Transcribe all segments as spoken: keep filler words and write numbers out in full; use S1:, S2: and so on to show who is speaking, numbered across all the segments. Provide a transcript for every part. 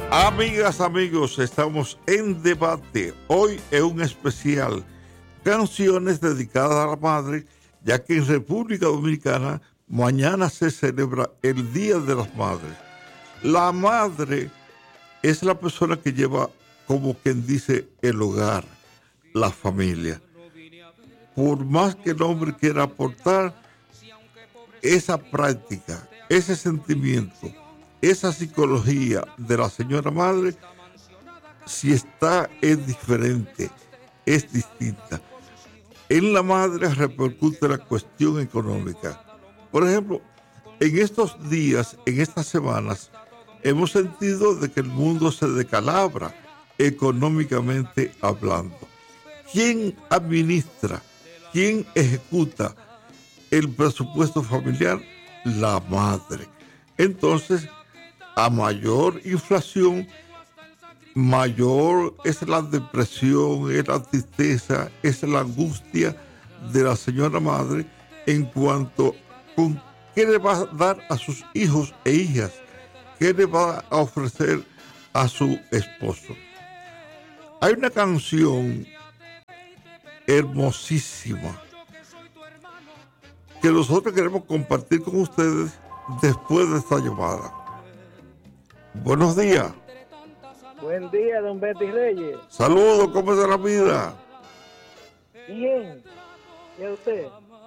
S1: Amigas, amigos, estamos en debate. Hoy es un especial. Canciones dedicadas a la madre, ya que en República Dominicana mañana se celebra el Día de las Madres. La madre es la persona que lleva, como quien dice, el hogar, la familia. Por más que el hombre quiera aportar, esa práctica, ese sentimiento, esa psicología de la señora madre, si está, es diferente, es distinta. En la madre repercute la cuestión económica. Por ejemplo, en estos días, en estas semanas, hemos sentido de que el mundo se decalabra económicamente hablando. ¿Quién administra? ¿Quién ejecuta el presupuesto familiar? La madre. Entonces, a mayor inflación, mayor es la depresión, es la tristeza, es la angustia de la señora madre en cuanto con qué le va a dar a sus hijos e hijas, qué le va a ofrecer a su esposo. Hay una canción hermosísima que nosotros queremos compartir con ustedes después de esta llamada. Buenos días.
S2: Buen día, don Betty Reyes.
S1: Saludos, ¿cómo está la vida?
S2: Bien. ¿Y a usted?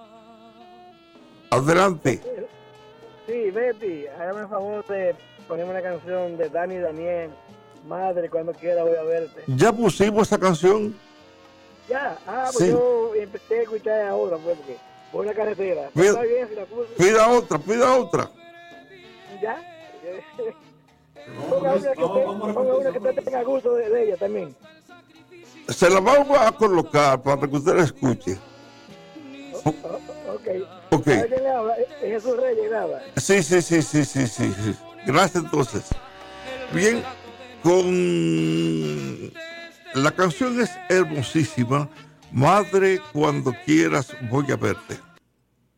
S1: Adelante.
S2: Sí, Betty, hágame el favor de ponerme una canción de Dani Daniel, Madre, cuando quiera voy a verte.
S1: ¿Ya pusimos esa canción?
S2: Ya, ah, pues
S1: sí.
S2: Yo empecé a escuchar ahora, pues, porque por una carretera.
S1: Pida,
S2: está bien, si la puse.
S1: Pida otra, pida otra.
S2: ¿Ya? Ponga una que, te, ponga una que te tenga gusto de, de ella también.
S1: Se la vamos a colocar para que usted la escuche.
S2: Oh, oh, ok.
S1: Ok.
S2: ¿A quién le habla? ¿Es Jesús Reyes nada?
S1: Sí, sí, sí, sí, sí, sí, sí. Gracias, entonces. Bien, con... La canción es hermosísima. Madre, cuando quieras voy a verte.